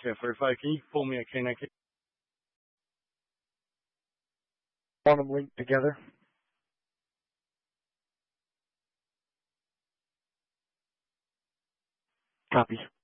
1045. Can you pull me a K9? Want them linked together? Copy.